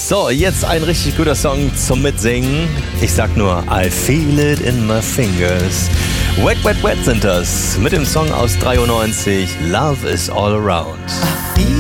So, jetzt ein richtig guter Song zum Mitsingen. Ich sag nur, I feel it in my fingers. Wet, Wet, Wet sind das mit dem Song aus 93, Love is all around.